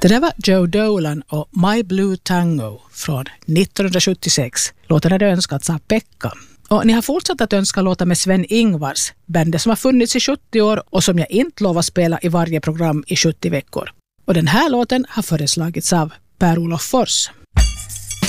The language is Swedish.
Det där var Joe Dolan och My Blue Tango från 1976. Låten hade önskats av Pekka. Och ni har fortsatt att önska låta med Sven-Ingvars, bandet som har funnits i 70 år och som jag inte lovar spela i varje program i 70 veckor. Och den här låten har föreslagits av Per-Olof Fors.